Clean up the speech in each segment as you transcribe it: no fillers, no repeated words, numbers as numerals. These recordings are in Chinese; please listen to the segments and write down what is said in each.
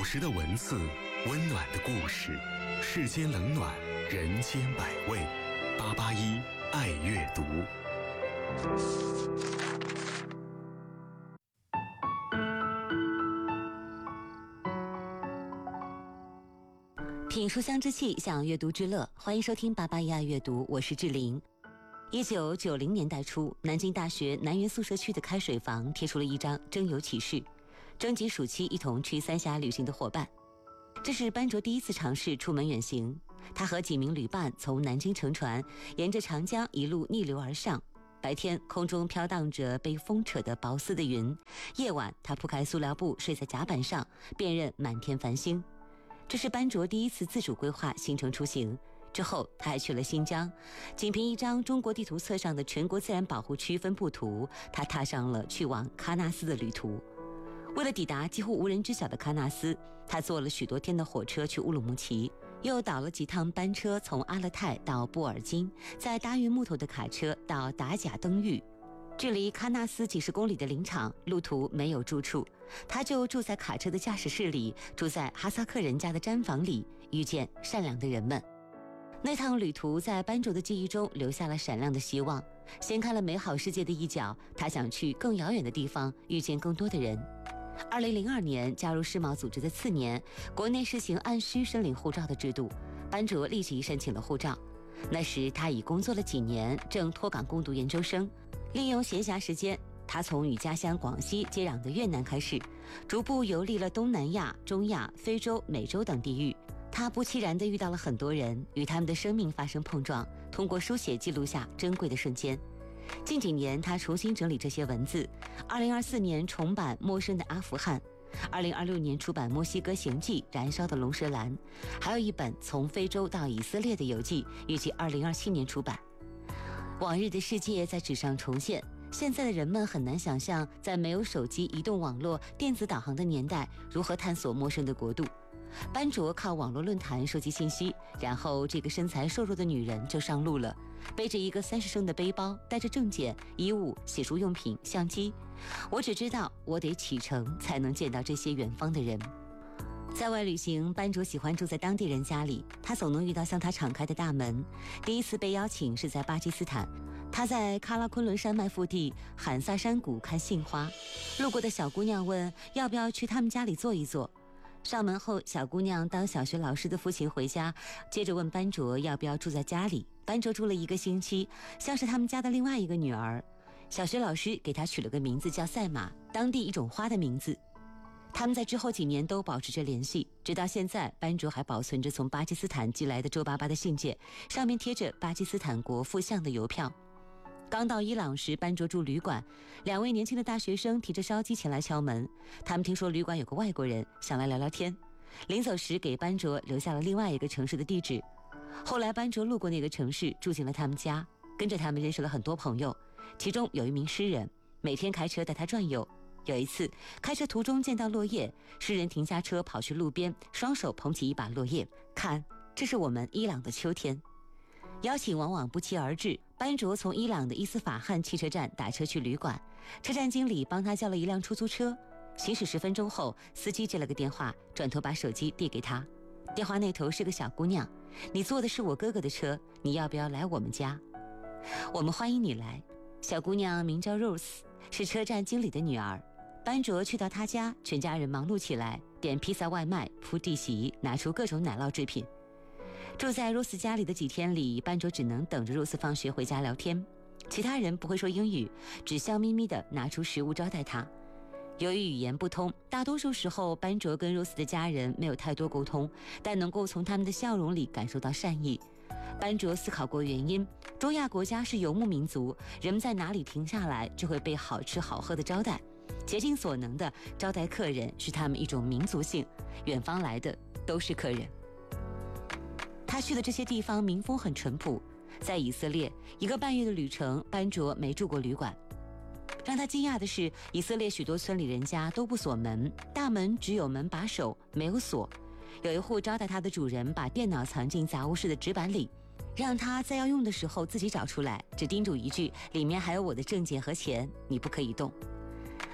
实的文字，温暖的故事，世间冷暖，人间百味。881爱阅读。 品书香之气，享阅读之乐，欢迎收听881爱阅读，我是志玲。1990年代初，南京大学南园宿舍区的开水房贴出了一张征友启事，征集暑期一同去三峡旅行的伙伴。这是班卓第一次尝试出门远行，他和几名旅伴从南京乘船，沿着长江一路逆流而上。白天空中飘荡着被风扯得薄丝的云，夜晚他铺开塑料布睡在甲板上，辨认满天繁星。这是班卓第一次自主规划行程出行。之后他还去了新疆，仅凭一张中国地图册上的全国自然保护区分布图，他踏上了去往喀纳斯的旅途。为了抵达几乎无人知晓的喀纳斯，他坐了许多天的火车去乌鲁木齐，又倒了几趟班车从阿勒泰到布尔津，再搭运木头的卡车到达贾登峪。距离喀纳斯几十公里的林场，路途没有住处，他就住在卡车的驾驶室里，住在哈萨克人家的毡房里，遇见善良的人们。那趟旅途在班卓的记忆中留下了闪亮的希望，掀开了美好世界的一角，他想去更遥远的地方，遇见更多的人。2002年加入世贸组织的次年，国内实行按需申领护照的制度，班卓立即申请了护照。那时他已工作了几年，正脱岗攻读研究生，利用闲暇时间，他从与家乡广西接壤的越南开始，逐步游历了东南亚、中亚、非洲、美洲等地域。他不期然地遇到了很多人，与他们的生命发生碰撞，通过书写记录下珍贵的瞬间。近几年他重新整理这些文字，2024年重版《陌生的阿富汗》，2026年出版《墨西哥行记》《燃烧的龙舌兰》，还有一本从非洲到以色列的游记，预计2027年出版。往日的世界在纸上重现，现在的人们很难想象，在没有手机、移动网络、电子导航的年代，如何探索陌生的国度。班卓靠网络论坛收集信息，然后这个身材瘦弱的女人就上路了，背着一个30升的背包，带着证件、衣物、洗漱用品、相机。我只知道我得启程才能见到这些远方的人。在外旅行，班卓喜欢住在当地人家里，他总能遇到向他敞开的大门。第一次被邀请是在巴基斯坦，他在喀拉昆仑山脉腹地罕萨山谷看杏花，路过的小姑娘问要不要去他们家里坐一坐。上门后，小姑娘当小学老师的父亲回家，接着问班卓要不要住在家里。班卓住了1个星期，像是他们家的另外一个女儿。小学老师给她取了个名字叫赛马，当地一种花的名字。他们在之后几年都保持着联系，直到现在，班卓还保存着从巴基斯坦寄来的皱巴巴的信件，上面贴着巴基斯坦国父像的邮票。刚到伊朗时，班卓住旅馆，2位年轻的大学生提着烧鸡前来敲门。他们听说旅馆有个外国人，想来聊聊天。临走时给班卓留下了另外一个城市的地址。后来班卓路过那个城市，住进了他们家，跟着他们认识了很多朋友，其中有一名诗人，每天开车带他转悠。有一次开车途中见到落叶，诗人停下车跑去路边，双手捧起一把落叶，看，这是我们伊朗的秋天。邀请往往不期而至，班卓从伊朗的伊斯法罕汽车站打车去旅馆，车站经理帮他叫了一辆出租车。行驶10分钟后，司机接了个电话，转头把手机递给他。电话那头是个小姑娘，你坐的是我哥哥的车，你要不要来我们家？我们欢迎你来。小姑娘名叫 Rose， 是车站经理的女儿。班卓去到她家，全家人忙碌起来，点披萨外卖，铺地席，拿出各种奶酪制品。住在若斯家里的几天里，班卓只能等着若斯放学回家聊天。其他人不会说英语，只笑眯眯地拿出食物招待他。由于语言不通，大多数时候班卓跟若斯的家人没有太多沟通，但能够从他们的笑容里感受到善意。班卓思考过原因，中亚国家是游牧民族，人们在哪里停下来就会被好吃好喝的招待，竭尽所能的招待客人是他们一种民族性，远方来的都是客人。他去的这些地方民风很淳朴，在以色列1个半月的旅程，班卓没住过旅馆。让他惊讶的是，以色列许多村里人家都不锁门，大门只有门把手，没有锁。有一户招待他的主人把电脑藏进杂物室的纸板里，让他在要用的时候自己找出来，只叮嘱一句，里面还有我的证件和钱，你不可以动。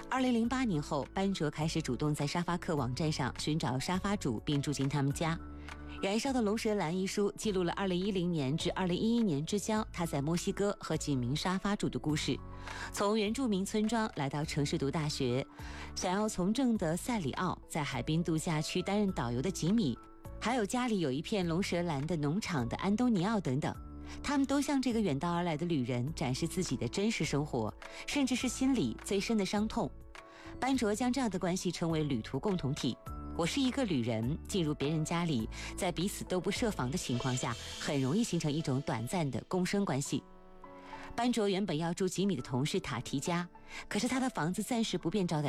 2008年后，班卓开始主动在沙发客网站上寻找沙发主，并住进他们家。《燃烧的龙舌兰》一书记录了2010年至2011年之交他在墨西哥和几名沙发主的故事。从原住民村庄来到城市读大学，想要从政的塞里奥，在海滨度假区担任导游的吉米，还有家里有一片龙舌兰的农场的安东尼奥等等，他们都向这个远道而来的旅人展示自己的真实生活，甚至是心里最深的伤痛。班卓将这样的关系称为旅途共同体。我是一个旅人，进入别人家里，在彼此都不设防的情况下，很容易形成一种短暂的共生关系。班卓原本要住吉米的同事塔提家，可是他的房子暂时不便招待